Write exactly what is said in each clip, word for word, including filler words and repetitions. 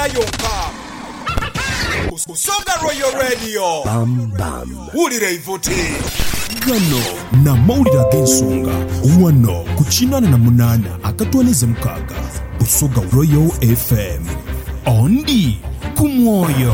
yonka Busoga Royal Radio Bam bam Ulire ivuti Gano na mawulira g'ensonga wano ku kinana na munana akatwaleze mukaga Busoga Royal F M Ondi kumwoyo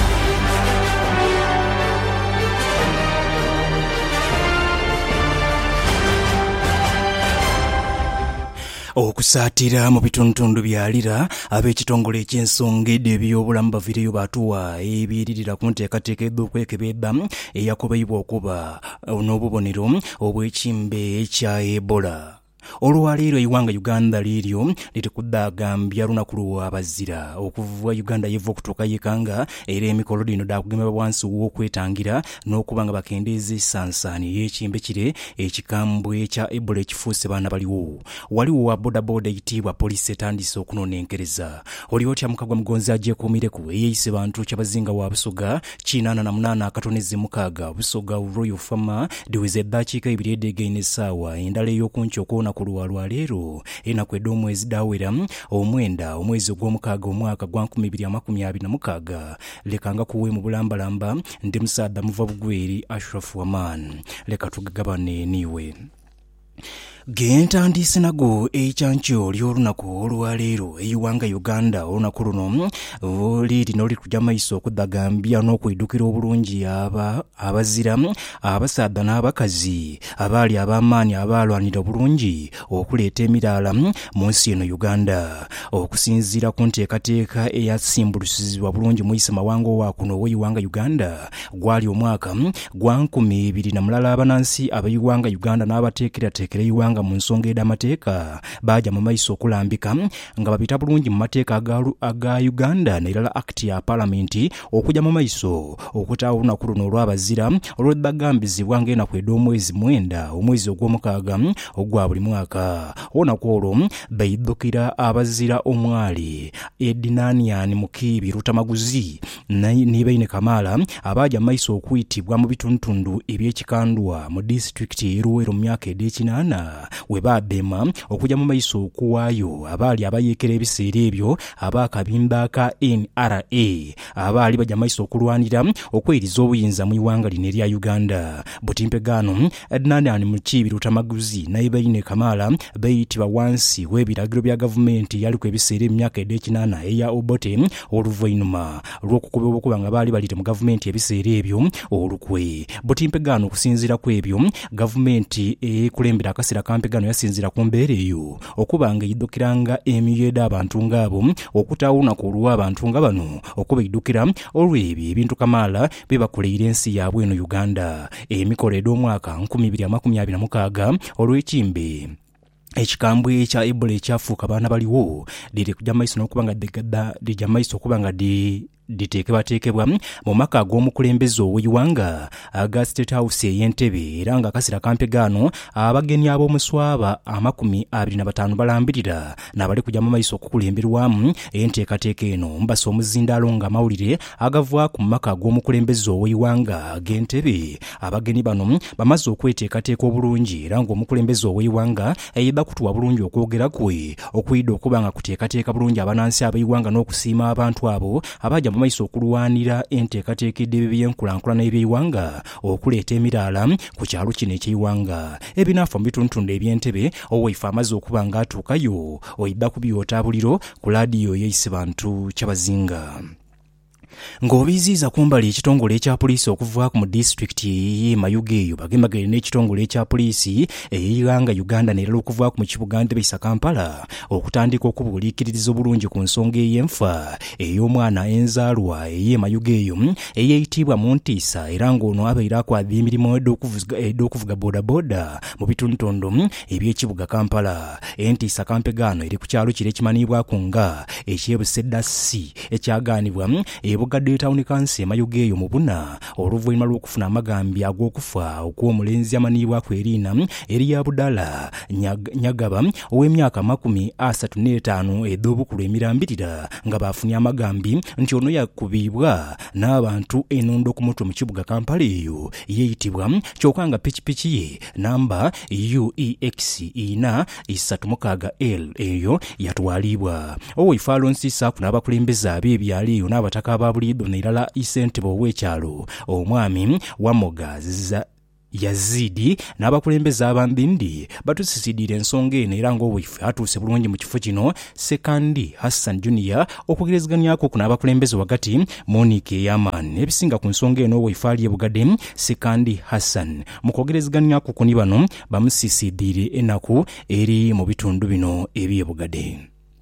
Okusatira mu bituntundu byalira ab'ekitongole ky'ensonga eby'obulamu baviireyo batuwa ebiririra ku nteekateeka y'okwekebeza eyakobeibwa okuba n'obubonero obw'ekimbe ekya Ebola. Olwaleero eggwanga Uganda liiryo litekuddaagambya lunaku lw'abazira okuva Uganda yeva okutuuka yekanga era emikolo dino daakugema wansi w'okwetangira n'okuba nga bakendeeza essansaani y'ekimbe kire ekikambwe ekya Ebola ekifuuse baana baliwo. Waliwo wa bodaboda eyitibwa poliisi etandise okunonenkereza. Oli otya mukagwa mugonzi agyekuumireku eyeeyise bantu kyabazinga wa Busoga kinaana na munaana akatoneze mukaaga Busoga Royal Farmer diweze eddakiika ibiri edeegaine essaawa endala ey'okunkya okwonoona ku lwaleero enaku edda omwezi daawera omwenda omwezi ogw'omukaaga omwaka gwa nkumi bbiri amakumi abiri na mukaaga lekanga kuwe mu bulambalamba ndi musaada muva bugweri Ashraf Waman leka tugagabane niwe. Gentandise nago ekyankyo ly'olunaku olwaleero eyiwanga Uganda olunaku luno liri noli kujja maiso okuddagambya n'okwidukira obulungi aba abazira abasaadha n'abakazi abaali ab'amaanyi abaalwanira obulungi okuleeta emiraala mu nsi eno Uganda okusinziira ku nteekateeka eyasimbulusizibwa bulungi mu isi mawanga owakuno w'eyiwanga Uganda gwali omwaka gwa nkumi ibiri na mulala abanansi abayiwanga Uganda n'abateekerateekera eyiwanga mu nsonga ed'amateeka bajja mu maiso okulambika nga babita bulungi mu mateeka aga Uganda n'erala akiti ya palamenti okujja mu maiso okutaawo olunaku luno olw'abazira olw'eddagambizibwa ng'enaku ed'omwezi mwenda omwezi ogw'omukaaga ogwa buli mwaka. Olunaku olwo bayiddukira abazira omwali Edinanian Mukiibi Rutamaguzi Nibaine Kamala abajja mu maiso okuyitibwa mu bituntundu eby'ekikandwa mu disitulikiti y'Eruwero mu myaka ed'ekinaana we baadema okujja mu maiso okuwaayo abaali abayeekera ebiseera ebyo ab'akabimba ka N R A abaali bajja maiso okulwanira okweriza obuyinza mu iwanga lino erya Uganda. Butimpegaano Edinanian Mukiibi Rutamaguzi Nibaine Kamala bayitibwa wansi w'ebiragiro bya gavumenti yali ku ebiseera emyaka ed'ekinaana eya Obote oluvannyuma lw'okukubibwa okuba nga baali balite mu gavumenti ebiseera ebyo olukwe. Butimpegaano okusinziira ku ebyo gavumenti ekulembera akaseera kampegano yasinzira ku mbeera eyo okuba nga yiddukiranga emiyeda abantu ng'abo okutaawo olunaku olw'abantu nga bano okuba yiddukira olw'ebyo ebintu Kamala bye bakoleire ensi yaabwe eno Uganda emikolo ed'omwaka nkumi bbiri amakumi abiri na mukaaga olw'ekimbe ekikambwe ekya Ebola ekyafuuka baana baliwo liri kujja maiso n'okuba nga lijja maiso okuba nga di diteekebwateekebwa mu maka ag'omukulembeze ow'eyiwanga aga State House ey'Entebbe era nga akasera kampegaano abagenyi ab'omuswaba amakumi abiri na bataano balambirira n'abali kujja mu maiso okukulemberwamu enteekateeka eno mbasa omuzindaalo nga mawulire agava ku maka ag'omukulembeze ow'eyiwanga ag'Entebbe. Abagenyi bano bamaze okweteekateeka obulungi era ng'omukulembeze ow'eyiwanga eyedda kutuwa bulungi okwogera kwe okuyidde okuba nga kuteekateeka bulungi abanansi ab'eyiwanga n'okusiima abantu abo abajja mu maiso okulwanira enteekateeka eby'enkulaakulana eby'eyiwanga okuleeta emiraala ku kyalo kino eky'eyiwanga. Ebinaafa mu bituntundu eby'Entebbe owaife amaze okuba ng'atuukayo oyidda kubyota buliro ku laadiyo yeeyise bantu kyabazinga. Ng'obiziiza kumbali ekitongole ekya poliisi okuvaako mu disitulikiti y'e Mayuge eyo bagembagere n'ekitongole ekya poliisi ey'eyiwanga Uganda n'erala okuvaako mu kibuga Entebbe Issa Kampala okutandika okubuuliikiririza obulungi ku nsonga ey'enfa ey'omwana enzaalwa ey'e Mayuge eyo eyeeyitibwa mu ntiisa era ng'ono abeera akwadde emirimu ed'okuvuga bodaboda mu bituntundu eby'ekibuga Kampala. Entiisa Kampegaano eri ku kyalo kire ekimanyiibwako nga ekyebusedda C ekyagaanibwa ebugadde Town Council emayogeeyo mu buna oluvannyuma lw'okufuna amagambi ag'okufa okw'omulenzi amanibwa kweriina Eriya Budala Nyag, Nyagaba ow'emyaka makumi asatu n'etaano ed'obukulu emirambirira nga baafunye amagambi nti ono yakubibwa n'abantu enondo ku mutwe mu kibuga Kampala eyo yeeyitibwa kyokka nga pikipiki ye namba U E X ina isatu mukaaga L eyo yatwalibwa. Owaifa Nsisa n'abakulembeze ab'ebyalo eyo n'abataka aba buliido n'erala isentebe ow'ekyalo omwami Wamogaza Yazidi n'abakulembeze abandindi batusisidira ensonga eno era ng'obwaife atuuse bulungi mu kifo kino Sekandi Hassan Junior okwogerezeganyako ku n'abakulembeze wakati Monique Yaman ebisinga ku nsonga eno obwaife ali ebugadde Sekandi Hassan mu kwogerezeganyako kuni bano bamusisidire enaku eri mu bitundu bino ebyebugadde.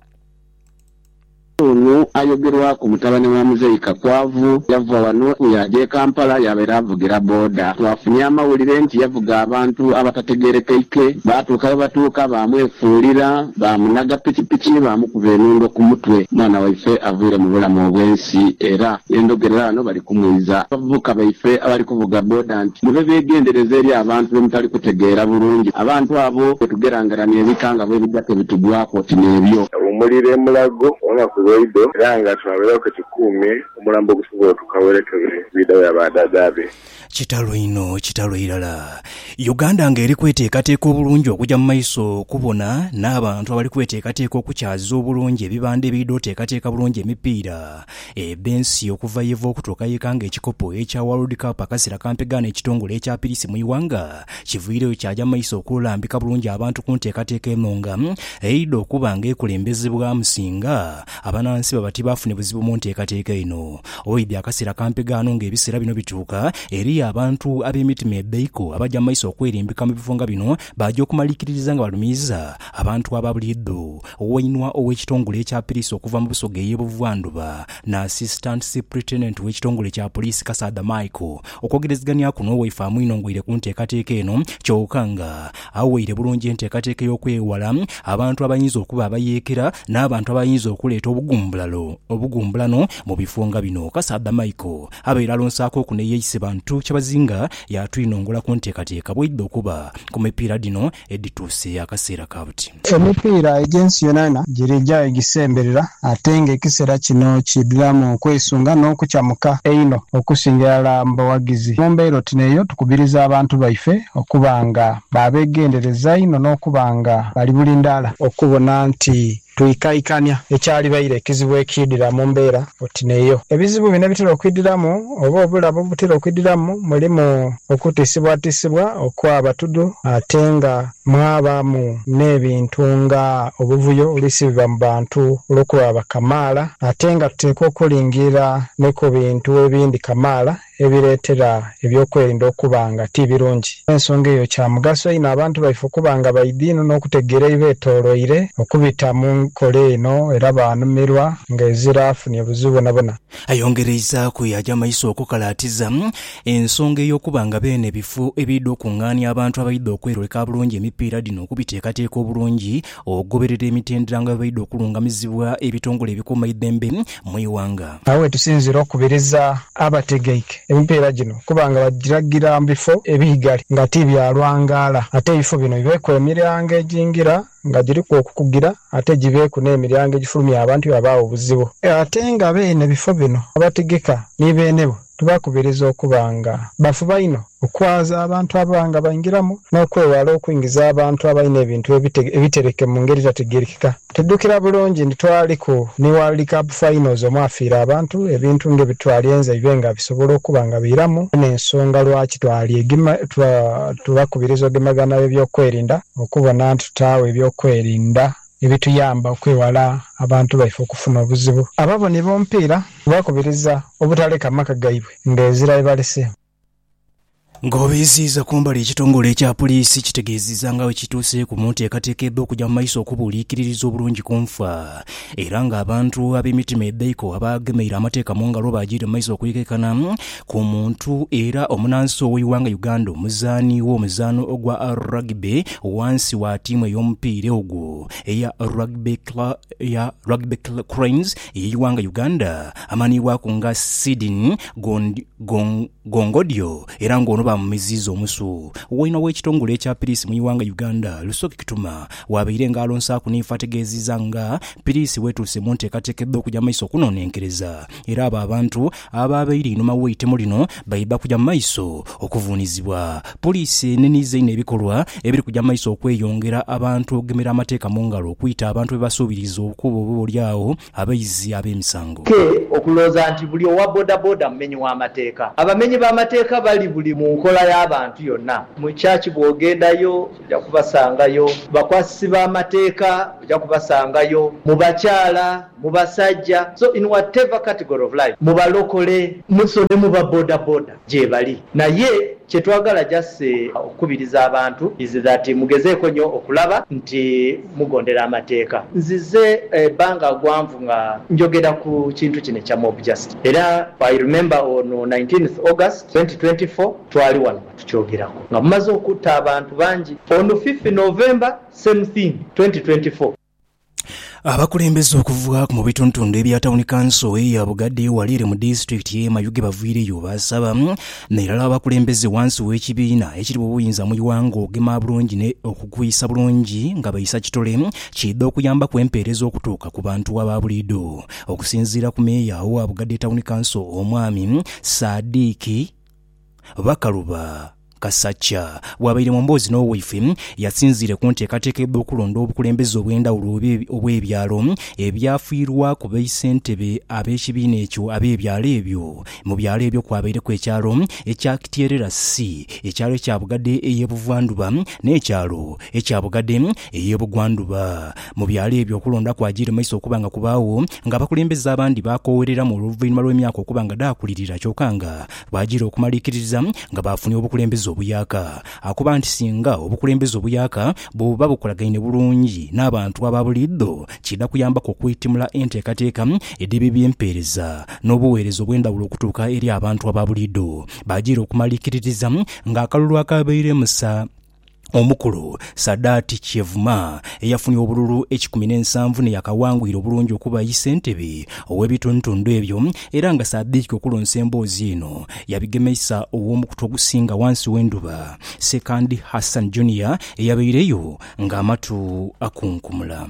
Ono ayogerwa ku mutabani wa Muzeyi Kakwavu yava wano yaje Kampala yabeera avugira boda. Twafunye amawulire nti yavuga abantu abatategeerekeke baatuukayo batuuka bamwefuulira bamunaga pikipiki bamukuba enondo ku mutwe. Mwana waife avuire mu bulamu obw'ensi era endogerera wano bali kumuyiza abavubuka baife abali kuvuga boda nti mube beegendereza eri abantu bemutali kutegeera bulungi. Abantu abo tetugerangaranya ebikanga bw'ebijja tebitugwako ti n'ebyo omulire mulago ona kuloido ranga twabera ko kikume omulambo gusibo tukawerekere video ya badadabe. Kitalo ino kitalo irala Uganda ngeri kweteekateeka obulungi okujja mu maiso kubona n'abantu abali kweteekateeka okukyaza obulungi ebibande ebidooteekateeka bulungi emipiira ebensi okuva yevo okutuuka yekanga ekikopo ekya World Cup akasira kampegana ekitongole ekya pirisi mu Iwanga kivuireyo kyajja maiso okulambika bulungi abantu ku nteekateeka enonga eido okubanga ekulembezebwa musinga abanansi babati bafune buzibu mu nteekateeka eno oidi akasira kampegano ng'ebiseera bino bituuka eri abantu ab'emitima ebeiko abajja maiso okwerimbika mu bifunga bino bajja okumalikiriza nga balumiza abantu ababuliddo owainwa ow'ekitongole ekya pirisi okuva mu busoga ey'obuvanduba na assistant superintendent w'ekitongole kya polisi Kasada Michael okwogerezeganya kuno owaifa mwino ngwire ku nteekateeka eno kyokka nga aweire bulungi enteekateeka y'okwewala abantu abayinza okuba abayeekera n'abantu abayinza okuleeta obugumbulalo obugumbulano mu bifunga bino. Kasada Michael abeera alonsaako okuneeyise bantu kyabazinga yatwinongola ku nteekateeka bw'edda okuba ku mipiira dino edituuse akaseera kabuti. Emipiira ejensi yonana girijja egisemberera ate ng'ekiseera kino kiddiramu okwesunga n'okukyamuka eino okusingira abawagizi. Mu mbeera tineeyo tukubiriza abantu baife okuba nga babeegendereza ino n'okuba nga bali bulindaala okubona nti tuikaikanya ekyali baire ekizibu ekidira mu mbeera otineeyo. Ebizibu bino bitera okwidiramu oba obulabo butera okwidiramu mulimu okutisibwatisibwa okw'abatudu ate nga mwabamu n'ebintu nga obuvuyo olisibwa mu bantu olw'okuba bakamaala ate nga tuteekwa okulingira ne ku bintu ebindi kamaala ebireetera ebyokwerinda okuba nga ti birungi. Ensonga eyo kya mugaso ino abantu baife okuba nga baidiino n'okutegeera ebibeetooloire okubita mu nkole eno era baanumirwa ng'ezira afunye obuzibu nabona. Ayongerezzaako yajja maiso okukalaatiza ensonga ey'okuba nga beene ebifo ebidde okuŋŋaanya abantu abaidde okweroleka bulungi emipiira dino okubiteekateeka obulungi okugoberera emitendera nga baidde okulungamizibwa ebitongole ebikuuma eddembe mu Iwanga. Awe tusinzira okubiriza abategeike emipiira gino kuba nga bagiragira mu bifo ebiyigali nga ti byalwangaala ate ebifo bino bibeeko emiryango ejingira nga giriko okukugira ate gibeeku n'emiryango egifulumya abantu abaawo obuzibu. Ate nga beene ebifo bino abategeka ni beenebo tubakubiriza okuba nga bafuba ino okwaza abantu abanga bayingiramu n'okwewala okuyingiza abantu abalina ebintu ebitereke mu ngeri tategeerekeka. Tuddukira bulungi ndi twaliko ne World Cup finals omwafiira abantu ebintu ng'ebitwali enza bibe nga bisobola okuba nga biiramu n'ensonga lwaki twali egima tubakubiriza ogemagana ebyokwerinda okubona nti tutaawa ebyokwerinda ebituyamba okwewala abantu baife okufuna obuzibu. Ababoni b'omupiira bakubiriza obutaleka maka gaibwe ng'ezira ebalese. Ng'obiziza kumbali ekitongole ekya poliisi kitegeezezza nga we kituuse ku muntu ekateekeddwa okujja mu maaso okubuuliikiririza obulungi ku nfa era ng'abantu ab'emitima ebbeeko abaagemeera amateeka mu ngalo baagire mu maaso okuyekekana ku muntu era omunansi ow'eggwanga Uganda omuzaani w'omuzaano ogwa rugby wansi wa ttiimu ey'omupiira ogwo eya rugby ya rugby cranes ey'eggwanga Uganda amanyiibwako nga Sidin Gongodio era ng'ono bamumiziza omusu wino w'ekitongole ekya poliisi mu ggwanga Uganda Lusoki Kituma wabaire ng'alonsa kunenfa ategeezezza nga poliisi weetuuse mu nteekateekeddwa okujja mu maaso okunoonekereza era abo abantu abaabaire einuma w'eitemu lino bayiba kujja mu maaso okuvuunizibwa. Poliisi eneniza ino ebikolwa ebiri kujja mu maaso okweyongera abantu okugemera amateeka mu ngalo okuyita abantu be basuubiriza okuba obuolyawo abayizi ab'emisango ke okulooza nti buli owa bodaboda mumenyi w'amateeka. Abamenyi b'amateeka bali buli mu nkola y'abantu yonna. Mu kyaki bw'ogendayo ojja kubasangayo, bakwasisi b'amateeka ojja kubasangayo, mu bakyala, mu basajja, so in whatever category of life, mu balokole, muso ne mu babodaboda gye bali. Naye kyetwagala jasse okukubiriza abantu is that mugezeeko nnyo okulaba nti mugondera amateeka. Nzize ebbanga eh, gwanvu nga njogera ku kintu kino kya mob justice era I remember on nineteenth August twenty twenty-four twali wano tukyogerako nga mumaze okutta abantu bangi. On fifth November same thing twenty twenty-four abakulembeze okuva mu bitundu ebya Town Council eya Bugadde walire mu district y'e Mayuge baviireyo basaba n'erala abakulembeze wansi w'ekibiina ekiri mu buyinza mu ggwanga ogema bulungi ne okugwisa bulungi nga bayisa kitole kidde okuyamba ku empeereza okutuuka ku bantu abaabuliddwo. Okusinziira ku meeya wa Bugadde Town Council omwami Sadiki Bakaluba Kasacha wabaire mu mboozi n'oweife yasinzire ku nteekateekeddwa okulonda obukulembeze obw'endawulo obw'ebyalo ebyafiirwa ku baisentebe ab'ekibiina ekyo ab'ebyalo ebyo. Mu byalo ebyo kwabaireko ekyalo ekya Kityerera C, ekyalo ekya Bugadde ey'ebuvanduba n'ekyalo ekya Bugadde ey'ebugwanduba. Mu byalo ebyo okulonda kwagire maiso okuba nga kubaawo ng'abakulembeze abandi bakoowerera mu luvannyuma lw'emyaka okuba nga daakulirira kyokka nga baagire okumaliikiriza nga baafunye obukulembeze obuyaka. Akuba nti singa obukulembeze obuyaka bw'oba bukolagaine bulungi n'abantu ababuliddo kidda kuyambako okwetimula enteekateeka eddibi by'empeereza n'obuweereza obw'endawulo okutuuka eri abantu ababuliddo. Baagire okumaliikiririza ng'akalulu akabaire musa omukulu Sadati Chevuma eyafunye obululu ekikumi n'ensanvu ne yakawangwira obulungi okuba isentebe ow'ebituntundu ebyo era nga Sadiki okulonsa emboozi eno yabigemesa ow'omukutu ogusinga wansi w'enduba Sekandi Hassan Junior eyabaireyo ng'amatu akunkumula.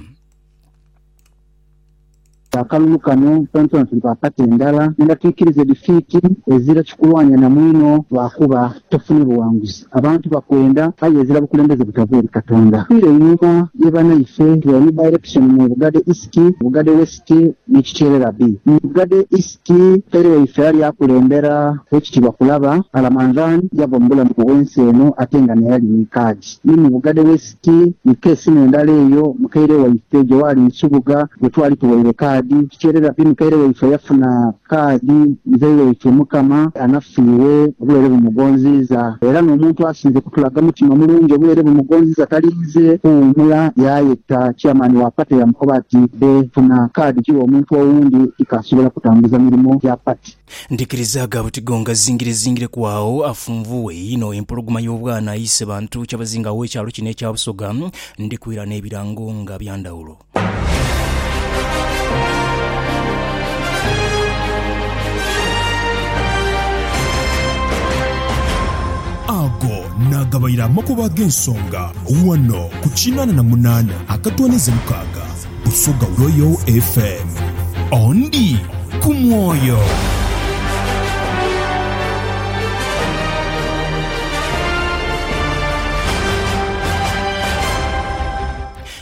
Akalulu kano tontonsi twakati endala nenda tuikirize difiiti ezira kikulwanya na mwino lwakuba tofune buwanguzi. Abantu bakwenda bayezera bukulembeze butava eri Katonda. Twire enyuma yebanaife twali by election mu Bugadde East, Bugadde West ne Kityerera B. Mu Bugadde East tere waife yali akulembera wekitibwa kulaba Alamanzan yava mu bulamu bw'ensi eno ate nga naye ali mikaadi. Ni mu Bugadde West ikeesi n'endala eyo mukaire waife gye wali Nsubuga gwe twali tuwaire kaadi Kityerera B mukaire waife yafuna kaadi nzeyi waife Mukama anafiiwe obulere bumugonziza era n'omuntu asinze kutulaga mutima mulungi obulere bumugonziza talinze kuwumula yayetta chairman wa pate ya Mukobati befuna kaadi kiwa omuntu owundi ikasobola kutambuza mirimu gya pati. Ndikirizaga butigonga zingire zingire kwawo afunvuwe ino empologoma y'obwana ayise bantu kyabazinga w'ekyalo kino ekya Busoga ndikwira n'ebirango nga byandawulo. Ago nagabayira amakuba g'ensonga wano ku kinaana na munaana akatwanize mukaaga Busoga Royal F M ondi ku mwoyo.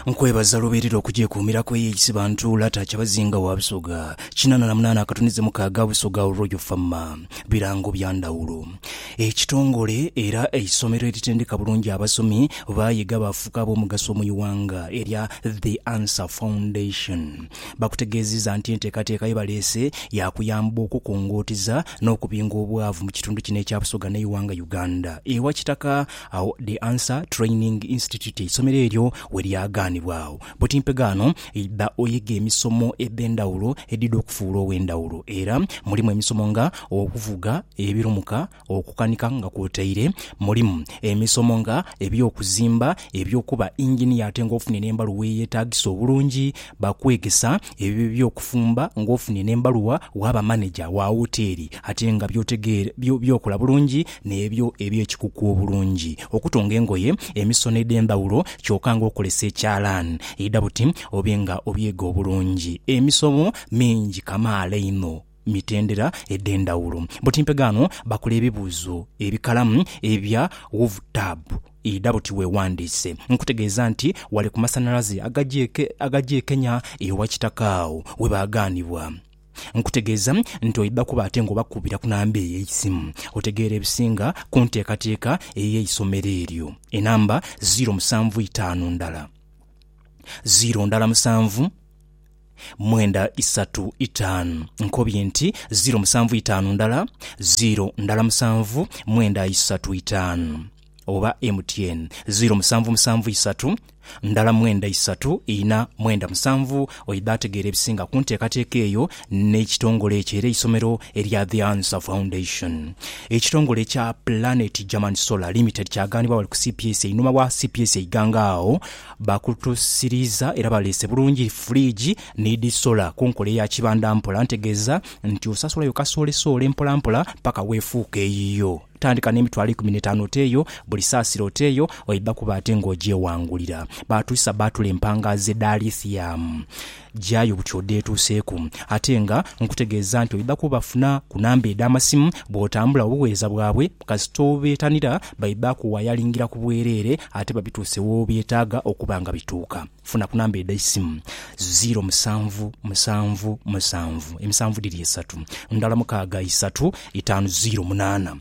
nkwebaza lubeerera okujeekuumira kweyeyisi bantu lata kyabazinga wa Busoga kinana na munana akatunize mukaaga Busoga Royal Farm birango bya ndawulo ekitongole era eisomero eritendeka bulungi abasomi bayiga bafuka b'omugaso mu Iwanga erya The Answer Foundation bakutegeezeza nti enteekateeka ye baleese yakuyamba okukongootiza n'okubinga obwavu mu kitundu kino ekya Busoga ne Iwanga Uganda ewa kitaka awo The Answer Training Institute isomero eryo we lyaganibwawo butimpegano idda oyiga emisomo ebendawulo edidde okufuula ow'endawulo era mulimu emisomo nga okuvuga ebirumuka okukanika nga kwotaire mulimu emisomo nga ebyokuzimba ebyokuba engineer ate ng'ofune n'embaluwa eyeetaagisa obulungi bakwegesa ebyo byokufumba ng'ofune n'embaluwa waba manager wa hoteri ate nga byotegeera byokola bulungi n'ebyo ebyekikuku obulungi okutunga engoye emisono ed'endawulo kyokka ng'okolesa ekyalaani edda buti obenga obyega obulungi emisomo mingi kamaala ino mitendera ed'endawulo butimpegano bakola ebibuuzo ebikalamu ebya wovtab idda buti weewandiise nkutegeeza nti wali ku masanalaze agajje Kenya ewa kitakaawo we baaganibwa nkutegeeza nti oyidda kuba ate ng'obakubira ku namba ey'eisimu otegeera ebisinga ku nteekateeka ey'eisomero eryo enamba zero musanvu itaano ndala zero ndala musanvu mwenda isatu itaano nkobye nti zero musanvu itaano ndala zero ndala musanvu mwenda isatu itaano oba M T N zero musanvu musanvu isatu ndala mwenda isatu ina mwenda musanvu oyidda ategeera ebisinga ku nteekateeka eyo n'ekitongole ekyo era isomero erya The Answer Foundation ekitongole ekya Planet German Solar Limited kyaganibwa wali ku C P S einuma wa C P S eiganga awo bakutusiriza era baleese bulungi fridge need solar kunkole ya kibanda mpola ntegeeza nti osasula yo kasolesole mpola mpola paka weefuuka eyiyo tandika n'emitwalo ikumi n'etaano teeyo buli saasiro teeyo oyidda kuba ate ng'ogyewangulira baatuisa baatula empanga z'edda lithium gyayo buti oddeetuuseeku ate nga nkutegeeza nti oyidda kubafuna ku namba ed'amasimu bw'otambula obuweereza bwabwe kasita obeetanira bayidda kuwayalingira ku bwereere ate babituuse w'obyetaaga okuba nga bituuka funa ku namba ed'essimu zero musanvu musanvu musanvu emisanvu diri esatu ndala mukaaga isatu itaano zero munaana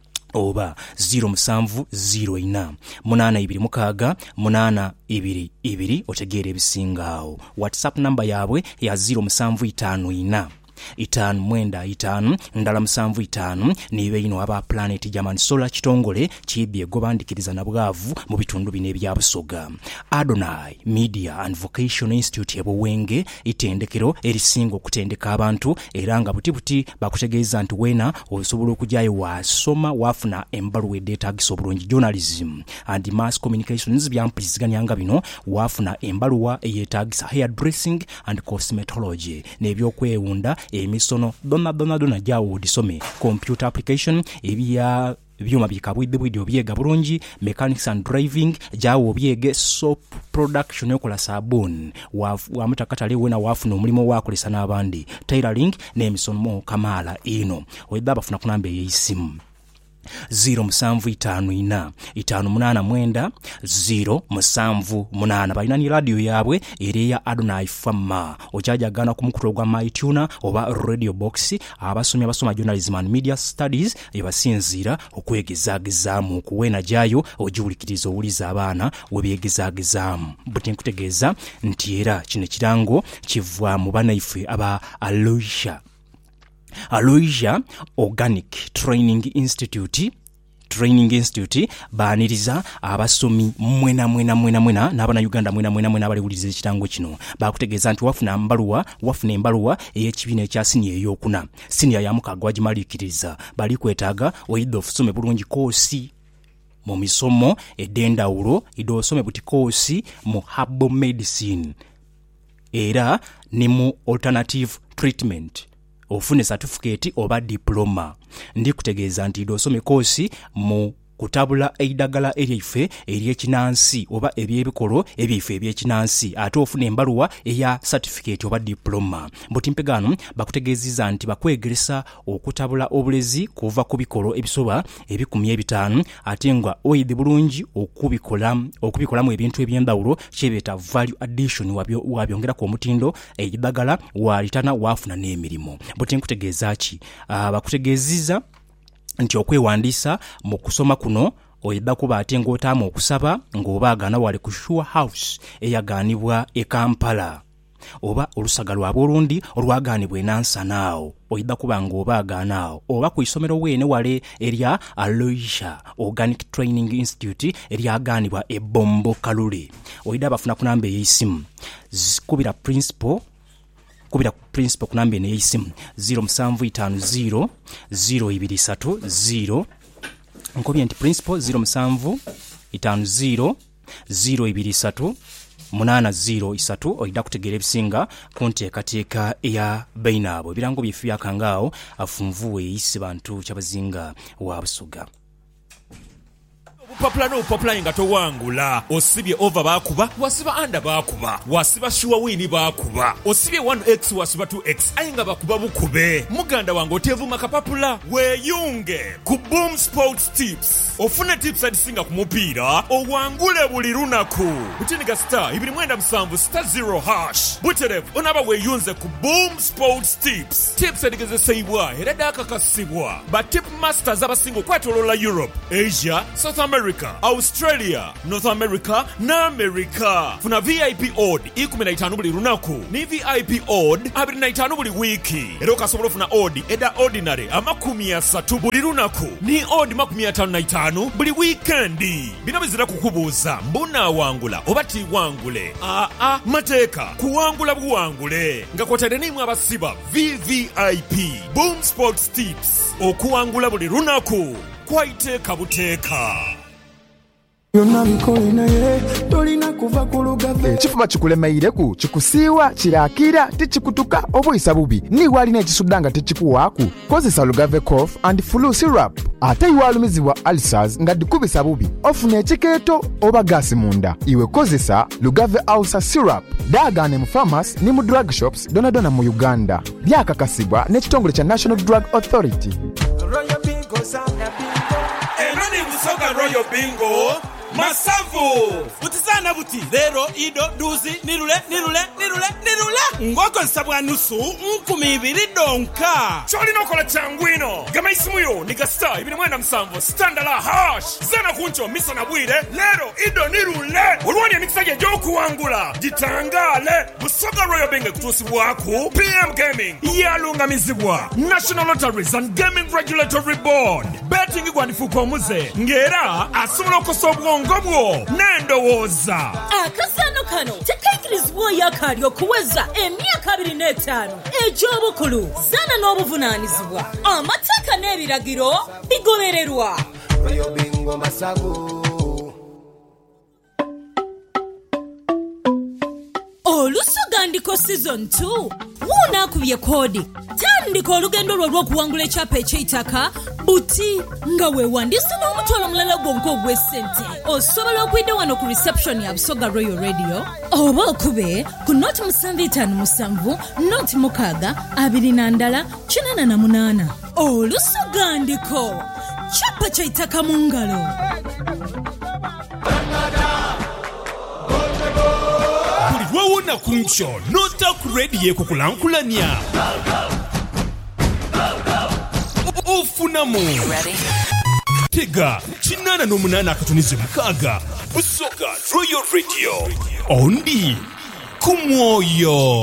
oba zero musanvu zero ina munana ibiri mukaaga munana ibiri ibiri otegeera ebisingaawo WhatsApp namba yaabwe ya zero musanvu itaano ina itaano mwenda itaano ndala musanvu itaano nibe ino aba Planet German Solar kitongole kibye gobandikiriza na bwavu mu bitundu bine bya Busoga Adonai Media and Vocational Institute y'Obuwenge itendekero erisinga okutendeka abantu era nga buti buti bakutegeeza nti wena osobola okujjayo wasoma wafuna embaluwa eddeetaagisa obulungi journalism and mass communications byampuliziganyanga bino wafuna embaluwa eyeetaagisa hairdressing and cosmetology n'ebyokwewunda emisono donna donna donna jawo odisome computer application ebya byuma bikabwidde bwidde obyega bulungi mechanics and driving jawo obyege soap production yokola sabuni wamutakatale wena wafuna omulimo wakolesa n'abandi tailoring n'emisono kamaala ino oyidda bafuna ku namba ey'essimu zero musanvu itaano ina itaano munana mwenda zero musanvu munana balina ni radio yaabwe ereya Adonai Farm okyajagana ku mukutu gwa MyTuner oba radio box abasomi abasoma journalism and media studies ebasinzira okwegezagezaamu okuwena jayo ogiwulikiriza owuliza abaana webyegezagezaamu buti nkutegeeza nti era kino kirango kivwa mu banaife aba Aloysia Aloysia Organic Training Institute Training Institute baaniriza abasomi mwena mwena mwena mwena n'abana Uganda mwena mwena mwena abaliwuliriza ekirango kino bakutegeeza nti wafuna mbaluwa wafuna embaluwa ey'ekibiina ekya siniya ey'okuna siniya ya mukaaga wagimaliikiriza bali kwetaaga oyidde ofusome bulungi koosi mu misomo ed'endawulo idde osome buti koosi mu herbal medicine era ne mu alternative treatment ofune certificate oba diploma ndi kutegeeza nti idde osome koosi mu kutabula eidagala eryaife ery'ekinansi oba ebyebikolo ebyaife eby'ekinansi ate ofuna embaluwa eya certificate oba diploma. Mutimpegano bakutegeziza nti bakwegeresa okutabula obulezi kuva ku bikolo ebisoba ebikumi ebitaano ate nga oyidi bulungi okubikola okubikolamu ebintu eby'endawulo kyebeta value addition wabyo wabyongera ku omutindo eidagala walitana wafuna n'emirimu. Butinkutegeeza ki uh, bakutegeziza nti okwewandiisa mu kusoma kuno oyidda kuba ate ng'otaamu okusaba ng'obaagana wali ku Sure House eyaganibwa e Kampala oba olusaga lw'abolundi olwaganibwa enansanaawo oyidda kuba ng'obaaganaawo oba ku isomero weene wale erya Aloysia Organic Training Institute eryaganibwa e Bombo Kalule oyidda bafuna ku namba ey'essimu kubira principal kubira principal ku namba ey'essimu zero seven five zero zero two three zero nkobye nti principal zero seven five zero zero two three munana zero isatu oyida kutegera ebisinga kunteekateeka eya bainaabo ebirango byefu byakangaawo afunvuwe eyise bantu kyabazinga wa Busoga. Popula no popula nga towangula osibye over bakuba wasiba anda bakuba wasiba sure wini bakuba osibye one x wasiba two x ayinga bakuba bukube muganda wange otevuma kapapula weyunge ku Boom Sports Tips ofune tips adisinga ku mupiira owangule buli lunaku butiniga star ibiri mwenda musanvu star zero hash buterev onaba weyunze ku Boom Sports Tips tips adigezesebwa era dakakasibwa ba tip masters abasingo kwatolola Europe, Asia, South America, Australia, North America na America. Funa V I P odd ikumi na itaano buli lunaku ni V I P odd abiri na itaano buli wiki era okasobola funa odd eda ordinary amakumi asatu buli lunaku ni odd makumi ataano na itaano buli weekendi. Bino bizira kukubuuza mbuna wangula oba ti wangule a a mateeka kuwangula buwangule nga kwotade nimwe abasiba V V I P Boom Sports Tips okuwangula buli lunaku kwaiteeka buteeka. Ekifuba kikulemeireku kikusiiwa kirakira tikikutuka obuyisa bubi niwalina ekisuddanga tekikuwaaku kozesa Lugave cough and flu syrup ate iwalumizibwa ulcers nga dikubisa bubi ofuna ekikeeto oba gaasi munda iwe kozesa Lugave ulcer syrup daagane mu pharmacy ni mu drug shops donadona mu Uganda byakakasibwa n'ekitongole kya National Drug Authority. Enoni Busoga Royal Bingo Masavu utizana buti lero ido duzi nirule nirule nirule nirule ngoko nsabwa nusu nkumi ibiri donka choli nokola changwino gama isimuyo nika star ibiri mwenda msamvu standala hash zana kuncho misa na bwire lero ido nirule ulwani ya nikisage joku wangula jitangale Busoga Royal Bingo kutusi waku P M Gaming yalunga mizigwa National Lotteries and Gaming Regulatory Board betting kwa nifuko muze ngera asumula kosobwa ngobwo nendowoza akasano kano tekaikirizibwa yakali okuweza emyaka abiri n'etaano egy'obukulu zana n'obuvunaanyizibwa amateeka n'ebiragiro bigobererwa. Royal Bingo Masago Olusogandiko season two wunaakubye koodi tandika olugendo lwo lw'okuwangula ekyapa eky'eitaka buti nga weewandiisa n'omutwalo mulala gwonka ogw'essente osobola okuyita wano ku reception ya Busoga Royal Radio oba okube ku noti musanvu itaano musanvu noti mukaaga abiri na ndala kinaana na munaana. Olusogandiko kyapa ky'eitaka mu ngalo. Wawuna kuncho nota kuredi kukulankulanya ufunamu tega chinana nomunana akatunize mukaga Busoga Royal Radio ondi kumwoyo.